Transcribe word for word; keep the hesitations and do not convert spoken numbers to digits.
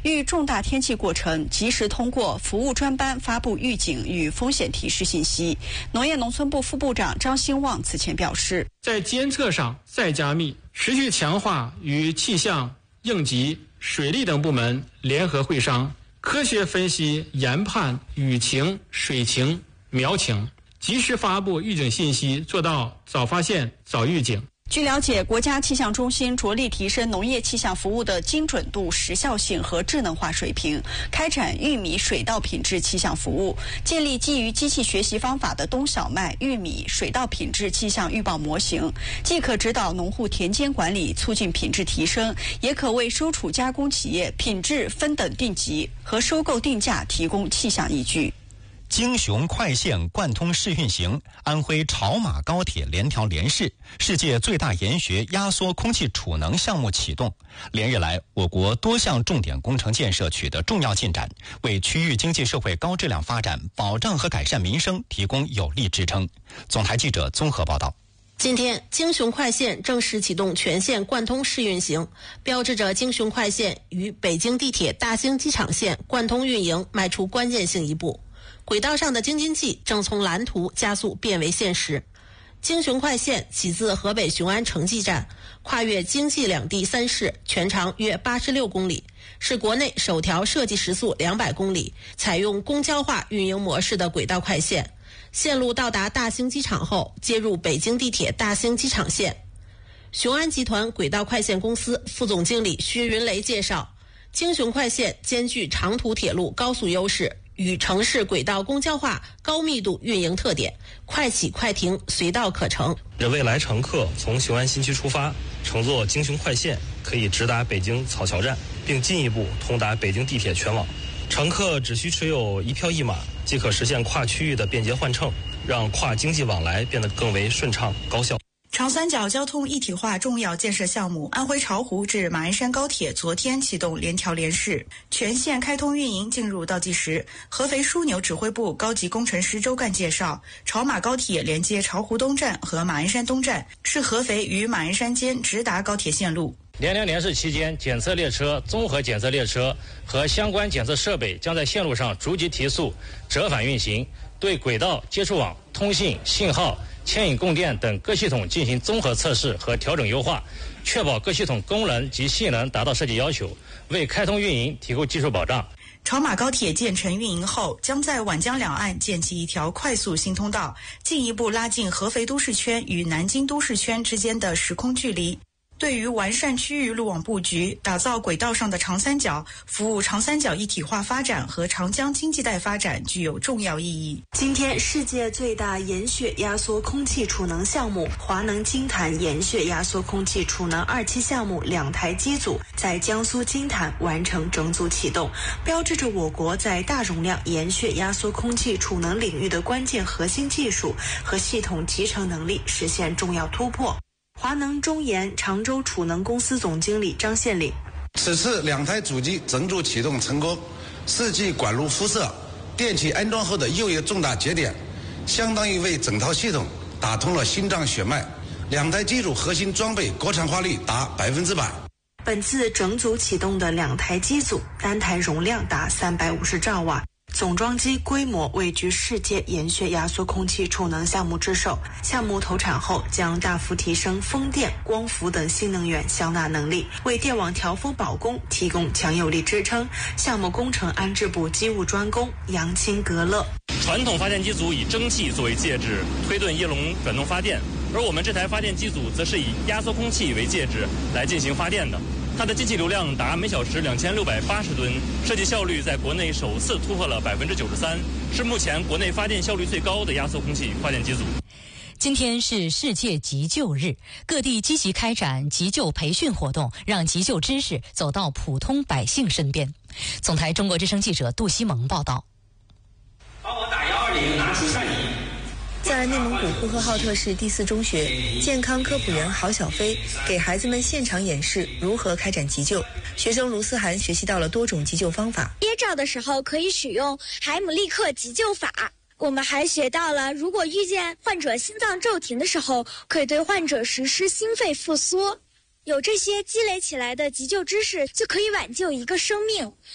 遇重大天气过程及时通过服务专班发布预警与风险提示信息。农业农村部副部长张兴旺此前表示， 在监测上再加密，持续强化与气象、应急、水利等部门联合会商，科学分析研判雨情、水情、苗情，及时发布预警信息，做到早发现、早预警。 据了解，国家气象中心着力提升农业气象服务的精准度、时效性和智能化水平，开展玉米水稻品质气象服务，建立基于机器学习方法的冬小麦、玉米、水稻品质气象预报模型，既可指导农户田间管理，促进品质提升，也可为收储加工企业品质分等定级和收购定价提供气象依据。 京雄快线贯通试运行，安徽潮马高铁联调联试，世界最大研学压缩空气储能项目启动。连日来，我国多项重点工程建设取得重要进展，为区域经济社会高质量发展、保障和改善民生提供有力支撑。总台记者综合报道。 今天，京雄快线正式启动全线贯通试运行，标志着京雄快线与北京地铁大兴机场线贯通运营迈出关键性一步。轨道上的京津冀正从蓝图加速变为现实。京雄快线起自河北雄安城际站，跨越京冀两地三市，全长约八十六公里，是国内首条设计时速两百公里、采用公交化运营模式的轨道快线。线路到达大兴机场后，接入北京地铁大兴机场线。雄安集团轨道快线公司副总经理薛云雷介绍，京雄快线兼具长途铁路高速优势与城市轨道公交化高密度运营特点，快起快停，随到可乘。 未来乘客从雄安新区出发，乘坐京雄快线可以直达北京草桥站，并进一步通达北京地铁全网。乘客只需持有一票一码，即可实现跨区域的便捷换乘，让跨经济往来变得更为顺畅高效。 长三角交通一体化重要建设项目安徽巢湖至马鞍山高铁昨天启动联调联试，全线开通运营进入倒计时。合肥枢纽指挥部高级工程师周干介绍，潮马高铁连接巢湖东站和马鞍山东站，是合肥与马鞍山间直达高铁线路。 联调联试期间，检测列车、综合检测列车和相关检测设备将在线路上逐级提速、折返运行，对轨道、接触网、通信、信号、牵引供电等各系统进行综合测试和调整优化，确保各系统功能及性能达到设计要求，为开通运营提供技术保障。 潮马高铁建成运营后，将在皖江两岸建起一条快速新通道，进一步拉近合肥都市圈与南京都市圈之间的时空距离。对于完善区域路网布局，打造轨道上的长三角，服务长三角一体化发展和长江经济带发展具有重要意义。 今天，世界最大盐穴压缩空气储能项目华能金坛盐穴压缩空气储能二期项目两台机组在江苏金坛完成整组启动，标志着我国在大容量盐穴压缩空气储能领域的关键核心技术和系统集成能力实现重要突破。华能中盐常州储能公司总经理张宪岭， 此次两台主机整组启动成功，四季管路敷设、电气安装后的又一个重大节点，相当于为整套系统打通了心脏血脉。两台机组核心装备国产化率达百分之百。 本次整组启动的两台机组，单台容量达三百五十兆瓦。总装机规模位居世界盐穴压缩空气储能项目之首。项目投产后将大幅提升风电、光伏等新能源消纳能力，为电网调峰保供提供强有力支撑。项目工程安置部机务专工杨清格勒， 传统发电机组以蒸汽作为介质，推动叶龙转动发电，而我们这台发电机组则是以压缩空气为介质来进行发电的。它的进气流量达每小时两千六百八十吨，设计效率在国内首次突破了百分之九十三，是目前国内发电效率最高的压缩空气发电机组。 今天是世界急救日，各地积极开展急救培训活动，让急救知识走到普通百姓身边。总台中国之声记者杜西蒙报道。 帮我打一二零，拿出善意。 在内蒙古呼和浩特市第四中学，健康科普员郝小飞给孩子们现场演示如何开展急救。学生卢思涵学习到了多种急救方法。 憋着的时候可以使用海姆立克急救法。我们还学到了，如果遇见患者心脏骤停的时候，可以对患者实施心肺复苏。有这些积累起来的急救知识，就可以挽救一个生命。